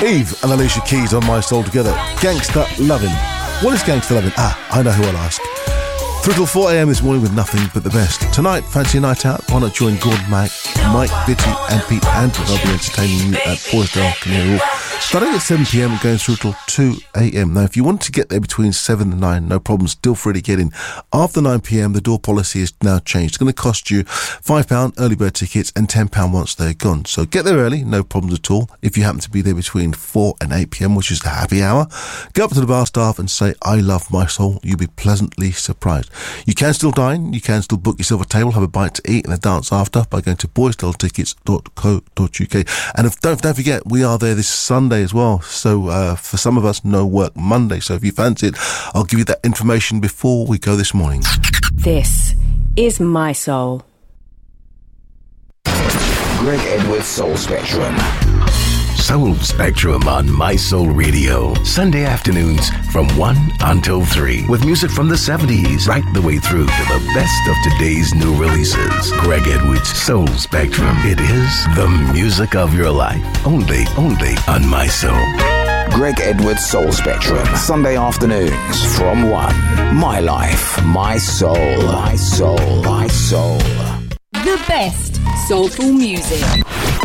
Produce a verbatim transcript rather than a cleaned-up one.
Eve and Alicia Keys on My Soul together. Gangsta Lovin'. What is Gangsta Lovin'? Ah, I know who I'll ask. Through till four a.m. this morning with nothing but the best. Tonight, fancy a night out? Why not join Gordon Mac, Mike, Bitty and Pete Andrew? They'll be entertaining you at Boisdale Canary Wharf. Starting at seven p.m. and going through till two a.m. Now, if you want to get there between seven and nine, no problem, still free to get in. After nine p.m, the door policy is now changed. It's going to cost you five pounds early bird tickets and ten pounds once they're gone. So get there early, no problems at all. If you happen to be there between four and eight p.m, which is the happy hour, go up to the bar staff and say, I love My Soul. You'll be pleasantly surprised. You can still dine, you can still book yourself a table, have a bite to eat and a dance after by going to boisdale tickets dot co dot uk. And if, don't, don't forget, we are there this Sunday as well. So uh, for some of us, no work Monday. So if you fancy it, I'll give you that information before we go this morning. This is My Soul. Greg Edwards Soul Spectrum. Soul Spectrum on My Soul Radio. Sunday afternoons from one until three. With music from the seventies right the way through to the best of today's new releases. Greg Edwards Soul Spectrum. It is the music of your life. Only, only on My Soul. Greg Edwards Soul Spectrum. Sunday afternoons from one. My life, my soul. My soul, my soul. The best soulful music.